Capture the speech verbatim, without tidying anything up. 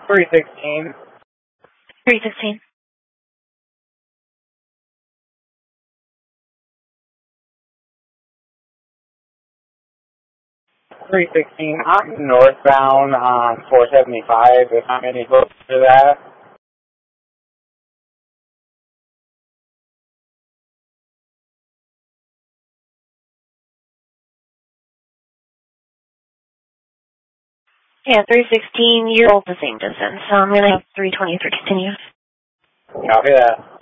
three sixteen. three sixteen. three sixteen. I'm northbound on four seventy-five. If I'm any closer to that. Yeah, three sixteen, you're both the same distance, so I'm going to have three twenty-three continue. Copy that.